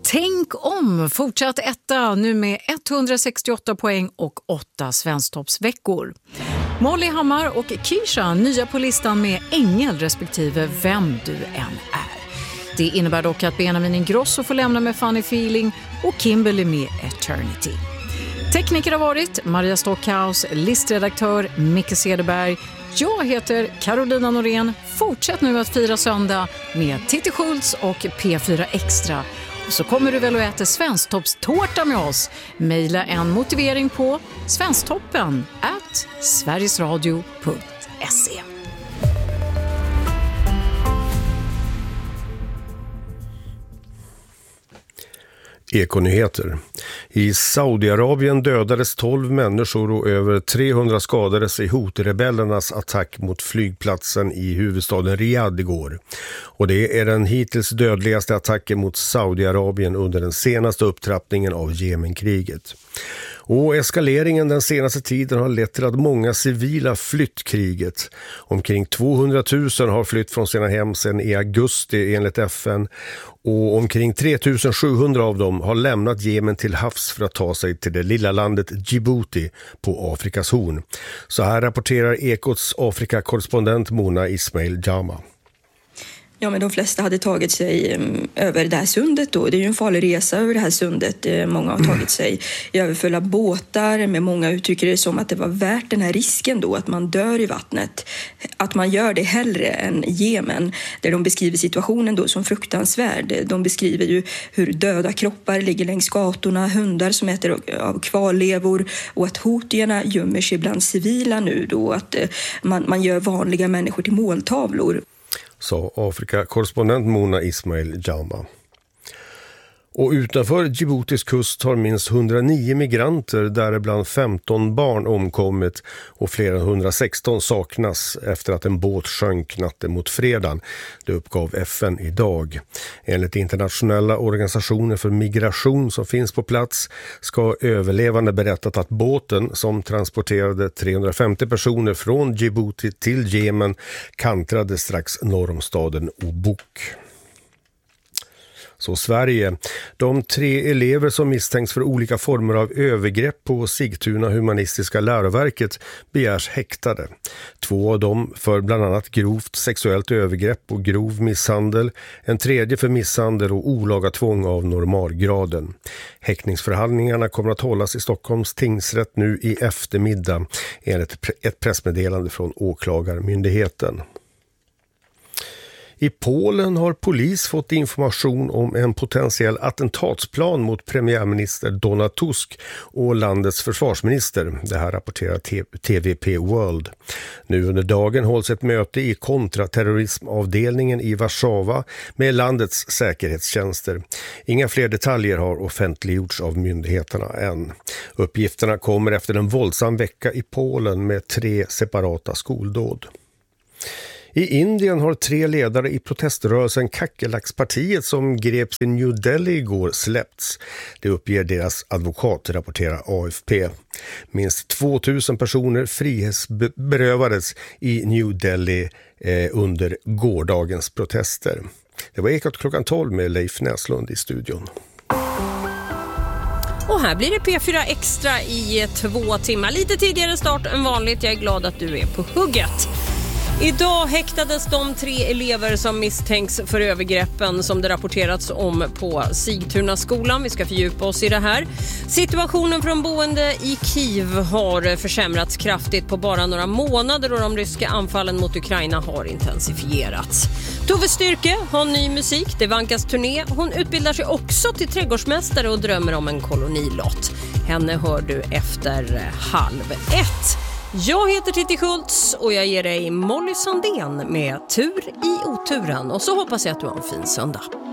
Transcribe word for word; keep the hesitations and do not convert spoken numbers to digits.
Tänk om, fortsatt etta nu med etthundrasextioåtta poäng och åtta svensktoppsveckor. Molly Hammar och Keisha nya på listan med Ängel respektive Vem du än är. Det innebär dock att Benjamin Ingrosso får lämna med Funny Feeling och Kimberly med Eternity. Tekniker har varit Maria Stockhaus, listredaktör Micke Cederberg. Jag heter Carolina Norén. Fortsätt nu att fira söndag med Titti Schultz och P fyra Extra. Och så kommer du väl att äta svensktoppstårta med oss. Maila en motivering på svensktoppen at sverigesradio punkt se. Ekonyheter. I Saudiarabien dödades tolv människor och över trehundra skadades i Houthi-rebellernas attack mot flygplatsen i huvudstaden Riyadh igår. Och det är den hittills dödligaste attacken mot Saudiarabien under den senaste upptrappningen av Jemenkriget. Och eskaleringen den senaste tiden har lett till att många civila flytt kriget. Omkring tvåhundratusen har flytt från sina hem sedan i augusti enligt F N. Och omkring tre tusen sjuhundra av dem har lämnat Jemen till havs för att ta sig till det lilla landet Djibouti på Afrikas horn. Så här rapporterar Ekots Afrika-korrespondent Mona Ismail Jama. Ja, men de flesta hade tagit sig um, över det här sundet då. Det är ju en farlig resa över det här sundet. Uh, många har tagit sig i överfulla båtar, men många uttrycker det som att det var värt den här risken då, att man dör i vattnet. Att man gör det hellre än Jemen, där de beskriver situationen då som fruktansvärd. De beskriver ju hur döda kroppar ligger längs gatorna, hundar som äter av kvarlevor och att hotierna gömmer sig bland civila nu då, att uh, man, man gör vanliga människor till måltavlor. Sa Afrika-korrespondent Mona Ismail Jama. Och utanför Djiboutis kust har minst hundranio migranter, däribland femton barn, omkommit och fler än hundrasexton saknas efter att en båt sjönk natten mot fredagen. Det uppgav F N idag. Enligt internationella organisationer för migration som finns på plats ska överlevande berättat att båten som transporterade trehundrafemtio personer från Djibouti till Jemen kantrade strax norr om staden Obuk. Så Sverige. De tre elever som misstänks för olika former av övergrepp på Sigtuna humanistiska läroverket begärs häktade. Två av dem för bland annat grovt sexuellt övergrepp och grov misshandel. En tredje för misshandel och olaga tvång av normalgraden. Häktningsförhandlingarna kommer att hållas i Stockholms tingsrätt nu i eftermiddag enligt ett pressmeddelande från åklagarmyndigheten. I Polen har polis fått information om en potentiell attentatsplan mot premiärminister Donald Tusk och landets försvarsminister. Det här rapporterar T V P World. Nu under dagen hålls ett möte i kontraterrorismavdelningen i Warszawa med landets säkerhetstjänster. Inga fler detaljer har offentliggjorts av myndigheterna än. Uppgifterna kommer efter en våldsam vecka i Polen med tre separata skoldåd. I Indien har tre ledare i proteströrelsen Kakelaks-partiet som greps i New Delhi igår släppts. Det uppger deras advokat, rapporterar A F P. Minst tvåtusen personer frihetsberövades i New Delhi eh, under gårdagens protester. Det var Ekot klockan tolv med Leif Näslund i studion. Och här blir det P fyra Extra i två timmar. Lite tidigare start än vanligt. Jag är glad att du är på hugget. Idag häktades de tre elever som misstänks för övergreppen som det rapporterats om på Sigtuna skolan. Vi ska fördjupa oss i det här. Situationen från boende i Kiev har försämrats kraftigt på bara några månader och de ryska anfallen mot Ukraina har intensifierats. Tove Styrke har ny musik, det vankas turné. Hon utbildar sig också till trädgårdsmästare och drömmer om en kolonilott. Henne hör du efter halv ett. Jag heter Titti Schultz och jag ger dig Molly Sandén med Tur i oturen. Och så hoppas jag att du har en fin söndag.